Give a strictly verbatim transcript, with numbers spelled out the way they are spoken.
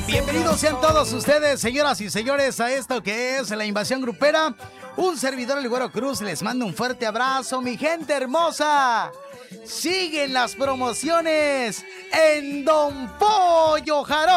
Bienvenidos sean todos ustedes, señoras y señores, a esto que es La Invasión Grupera. Un servidor, el Güero Cruz, les mando un fuerte abrazo, mi gente hermosa. Siguen las promociones en Don Pollo Jarón.